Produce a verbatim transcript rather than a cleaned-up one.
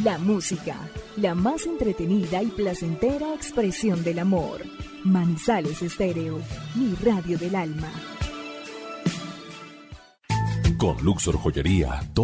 La música, la más entretenida y placentera expresión del amor. Manizales Estéreo, mi radio del alma. Con Luxor Joyería,